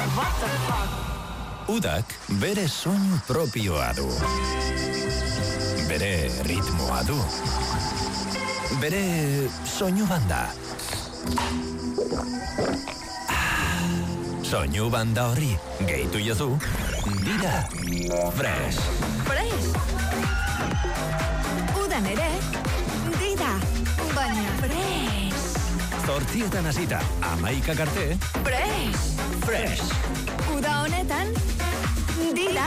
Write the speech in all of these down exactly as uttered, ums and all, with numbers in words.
Udak bere soinu propioa du. Bere ritmoa du. Bere soinu banda. Soinu banda horri gehitu jozu Dida Fresh. Fresh. Udan ere Dida, baina fresh. Zortzietan hasita hamaikak arte. Fresh. Fresh. Uda honetan Dida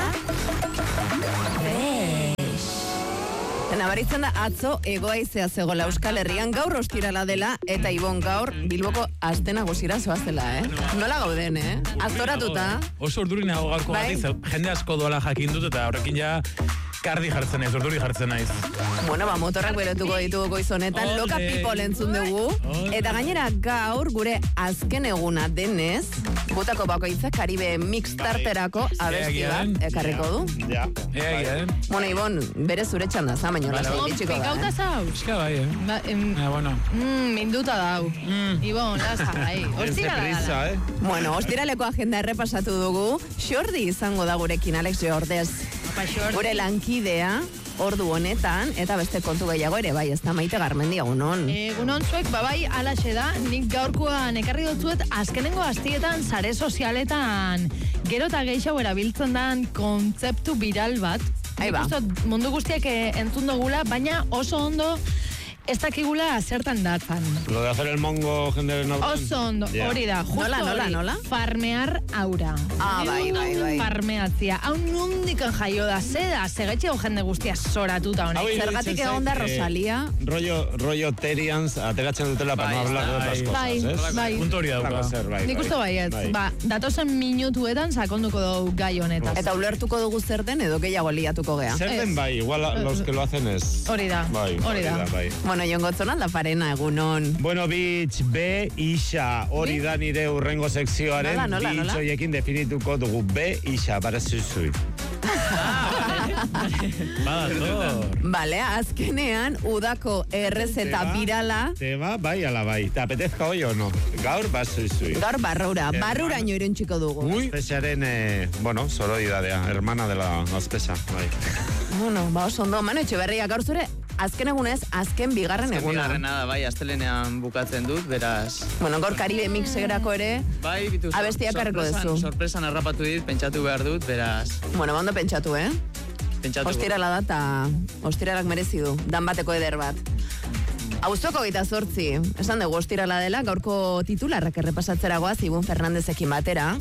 Fresh. Nabaritzen da atzo egoaizea zegoela Euskal Herrian, gaur ostirala dela, eta Ibon gaur Bilboko aste nagusira zoazela, eh? Nola gauden, eh? Aztoratuta. Oso urduri nago gaurko bai? Gatiz, jende asko doala jakin dut, eta horrekin ja kardi jartzen naiz, urduri jartzen naiz. Bueno, ba, motorrak beretuko ditugu goiz honetan, Ole. Loka People entzun dugu, Ole. eta gainera gaur gure azken eguna denez, gutako bakoitzak Karibe mixtarterako abesti bat ekarriko du. Ja. Ea, ea, Bueno, Ibon, bere zure txanda za, baina Vale, lasai vale. bitxiko da. Pikauta Eh? zau. Eska bai, eh? Ba, em, Ah, bueno. mm, minduta dau. Mm. Ibon, lasai. Ostira da. prisa, eh? Bueno, ostiraleko agenda errepasatu dugu, Xordi izango da gurekin, Alex Jordez. Apa, Xordi. Gure lankidea, ordu honetan, eta beste kontu gehiago ere, bai, ez da Maite Garmendi egunon. Egunon zuek, babai, alaxe da, nik gaurkoan ekarri dutzuet azkenengo astietan sare sozialetan gero eta gehiago erabiltzen dan kontzeptu viral bat. Ahí Nik ba. uste dut mundu guztiak eh, entzun dugula, baina oso ondo ez dakigula zertan datzan. Lo de hacer el mongo jenderen aurrean. Oso ondo, Ja. hori da, justo Nola, nola, hori. nola? Farmear aura. Ah, bai, bai, bai. Farmeatzia. Hau nundikan jaio da, ze da, segetxeo jende guztia soratuta honek. Hau Zergatik iruditzen egon da zait, eh, Rosalia. Rollo, rollo Terians ateratzen dutela para no Bai, hablar de bai. otras Bai, cosas, ¿es? bai. Punto hori dauka. Horrela zer, bai, Nik bai. uste baietz, Bai. ba, datozen minutuetan sakonduko dugu gai honetaz. Eta ulertuko dugu zer den edo gehiago liatuko gea. Zer den Ez. bai, igual a- los que lo hacen es... Hori da, Bai, hori da. bai. Bueno, jongotzon alda parena egunon. Bueno, bitch, B, isa, hori da nire urrengo sekzioaren, Nola, nola, bitch nola? horiekin definituko dugu, B, isa, para zuzui. Badator. Bale, azkenean udako errezeta birala, Tema, bai, ala bai. ¿Te apetezca hoy o no? Gaur, bat zuzui. gaur barrura, Eh, barruraino irentxiko dugu. Ui. Azpesaren, eh, bueno, soroidadea, hermana de la azpesa, bai. Bueno, ba oso ondo, Manu Etxeberria, gaur zure azken egunez, azken bigarren Azken eguna. bigarrena da, bai, astelenean bukatzen dut, beraz... Bueno, gaur Karibe mixerako ere, Bai, bitu, sor- Abestiak ekarriko sorpresan- duzu. Sorpresan harrapatu dit, pentsatu behar dut, beraz... bueno, ondo pentsatu, eh? Pentsatu. Ostirala da, eta ostiralak merezi du, dan bateko eder bat. Auzoko gita zortzi, esan dugu ostirala dela, gaurko titularrak errepasatzeragoaz Ibon Fernandezekin batera.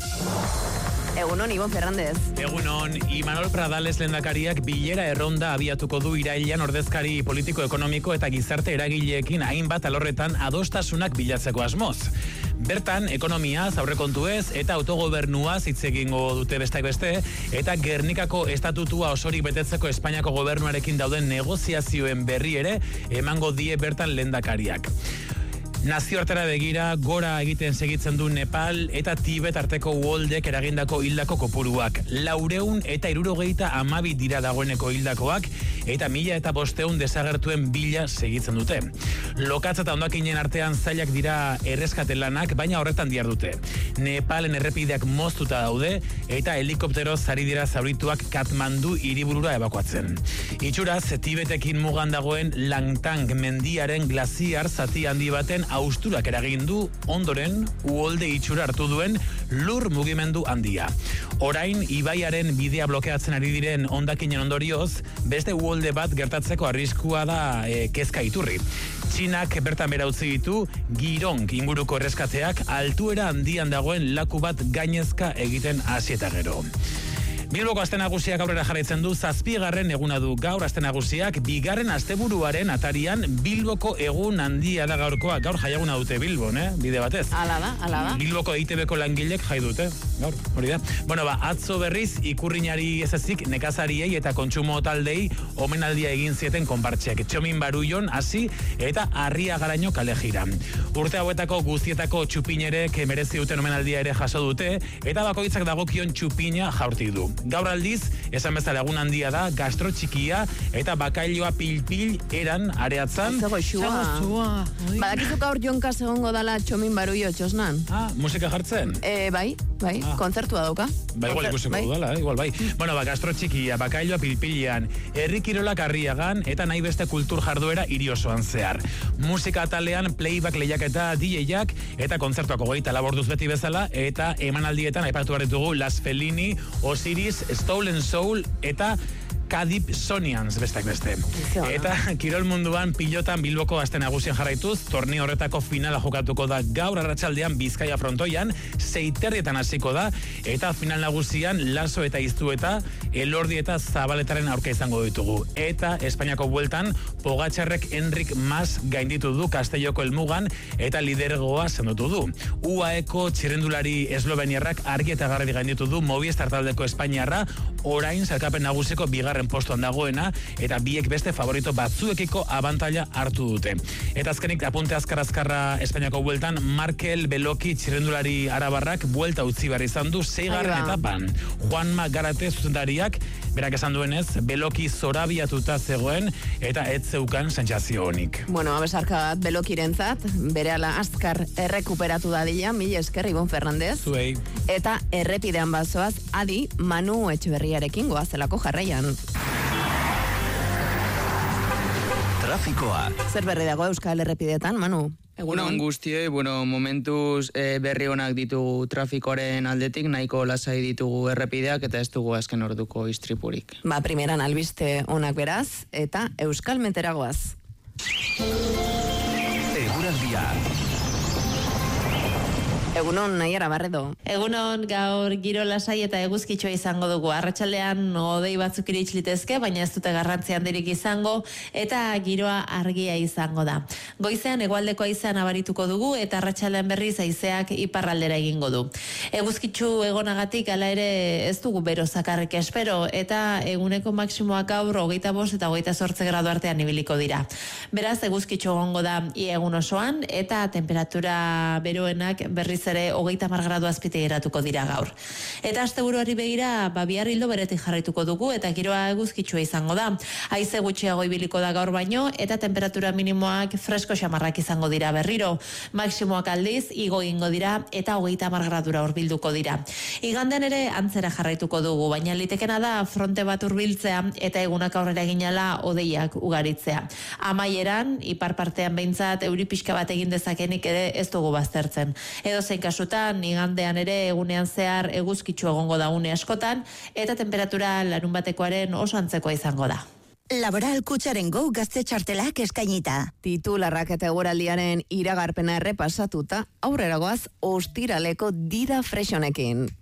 Egunon, Ibon Fernandez. Egunon, Imanol Pradales lehendakariak bilera erronda abiatuko du irailean ordezkari politiko, ekonomiko eta gizarte eragileekin hainbat alorretan adostasunak bilatzeko asmoz. Bertan, ekonomiaz, aurrekontuez eta autogobernuaz hitz egingo dute besteak beste, eta Gernikako estatutua osorik betetzeko Espainiako gobernuarekin dauden negoziazioen berri ere emango die bertan lehendakariak. Nazioartera begira gora egiten segitzen du Nepal eta Tibet arteko uholdek eragindako hildako kopuruak. Laureun eta irurogeita amabi dira dagoeneko hildakoak eta mila eta bosteun desagertuen bila segitzen dute. Lokatz eta ondakinen artean zailak dira erreskate lanak, baina horretan diar dute. Nepalen errepideak moztuta daude eta helikoptero zari dira zaurituak Katmandu hiriburura ebakuatzen. Itxuraz, Tibetekin mugan dagoen Langtang mendiaren glaziar zati handi baten austurak eragin du ondoren uholde itxura hartu duen lur mugimendu handia. Orain, ibaiaren bidea blokeatzen ari diren hondakinen ondorioz, beste uholde bat gertatzeko arriskua da e, kezka iturri. Txinak bertan bera utzi ditu Girong inguruko erreskateak altuera handian dagoen laku bat gainezka egiten hasi eta gero. Bilboko aste nagusiak aurrera jarraitzen du, zazpigarren eguna du gaur aste nagusiak, bigarren asteburuaren atarian Bilboko egun handia da gaurkoa. Gaur jaiaguna dute Bilbon, eh? Bide batez. Ala da, ala da. Bilboko E I T B-ko langilek jai dute, gaur, hori da. Bueno, ba, atzo berriz ikurrinari ez ezik nekazariei eta kontsumo taldei omenaldia egin zieten konpartxek. Txomin Baruion hasi eta Arria Garaino kale jira. Urte hauetako guztietako txupinerek merezi duten omenaldia ere jaso dute eta bakoitzak dagokion txupina jaurtik du. Gaur aldiz, esan bezala egun handia da, gastro txikia eta bakailoa pil-pil eran areatzan. Zego xua. Zagozua. Badakizu gaur Jonkas egongo dala Txomin Baruio txosnan. Ah, musika jartzen? E, bai, bai, Ah. kontzertua dauka. Ba, igual Kontzert- ikusiko bai. dudala, eh? igual bai. Bueno, ba, gastro txikia, bakailoa pilpilian, herri kirolak Arriagan, eta nahi beste kultur jarduera hiri osoan zehar. Musika atalean playback lehiaketa D J-ak, eta kontzertuak hogeita laborduz beti bezala, eta emanaldietan aipatu behar ditugu Las Fellini, Osiris, Stolen Soul, eta Kadip Sonians, bestak beste. Zona. Eta kirol munduan pilotan Bilboko aste nagusien jarraituz, torneo horretako finala jokatuko da gaur arratsaldean Bizkaia frontoian, seiterrietan hasiko da, eta final nagusian Laso eta Iztueta, Elordi eta Zabaletaren aurka izango ditugu. Eta Espainiako bueltan, Pogatxarrek Enrik Mas gainditu du Castelloko helmugan, eta lidergoa sendotu du. U A Eko txirrendulari esloveniarrak argi eta garbi gainditu du Movistar taldeko Espainiarra, orain sailkapen nagusiko bigarren postuan dagoena, eta biek beste favorito batzuekiko abantaila hartu dute. Eta azkenik apunte azkar-azkarra Espainiako bueltan, Markel Beloki txirrendulari arabarrak buelta utzi behar izan du seigarren Ahí va. etapan. Juanma Garate zuzendariak, berak esan duenez, Beloki zorabiatuta zegoen, eta ez zeukan sentsazio honik. Bueno, abesarka bat belokirentzat, berehala azkar errekuperatu dadila, mila esker Ibon Fernandez. Zuei. Eta errepidean bazoaz, adi Manu Etxeberriarekin goazelako jarraian. Trafikoa. Zer berri dago Euskal Errepidetan, Manu? Egunon guztioi, bueno, momentuz e, berri onak ditugu trafikoaren aldetik, nahiko lasai ditugu errepideak eta ez dugu azken orduko istripurik. Ba, primeran albiste onak beraz, eta Euskal Meteragoaz. Eguraldia. Egunon, Naiara Barredo. Egunon, gaur giro lasai eta eguzkitsua izango dugu. Arratsaldean hodei batzuk iritsi litezke, baina ez dute garrantzi handirik izango eta giroa argia izango da. Goizean hegoaldeko haizea nabarituko dugu eta arratsaldean berriz haizeak iparraldera egingo du. Eguzkitsu egonagatik hala ere ez dugu bero zakarrik espero eta eguneko maksimoak gaur hogeita bost eta hogeita zortzi gradu artean ibiliko dira. Beraz, eguzkitsu egongo da ia egun osoan eta temperatura beroenak berriz ere hogeita hamar gradu azpite geratuko dira gaur. Eta asteburuari begira, ba bihar ildo beretik jarraituko dugu eta giroa eguzkitsua izango da. Haize gutxiago ibiliko da gaur baino eta temperatura minimoak fresko xamarrak izango dira berriro. Maksimoak aldiz igo egingo dira eta hogeita hamar gradura hurbilduko dira. Igandean ere antzera jarraituko dugu, baina litekena da fronte bat hurbiltzea eta egunak aurrera eginala hodeiak ugaritzea. Amaieran, ipar partean behintzat euri pixka bat egin dezakenik ere ez dugu baztertzen. Edo zein kasutan, igandean ere egunean zehar eguzkitsu egongo da une askotan, eta temperatura larun batekoaren oso antzekoa izango da. Laboral Kutxaren Go gazte txartelak eskainita. Titularrak eta eguraldiaren iragarpena errepasatuta, aurreragoaz ostiraleko Dida Freshonekin.